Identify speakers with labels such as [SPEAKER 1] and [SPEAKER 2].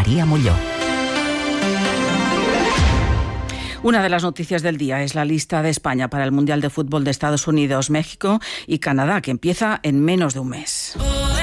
[SPEAKER 1] María Molló.
[SPEAKER 2] Una de las noticias del día es la lista de España para el Mundial de Fútbol de Estados Unidos, México y Canadá, que empieza en menos de un mes.